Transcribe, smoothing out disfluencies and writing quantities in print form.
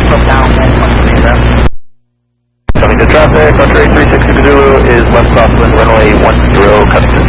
from down and Coming to traffic, Archer 360 Zulu is west crosswind runway 10, cutting to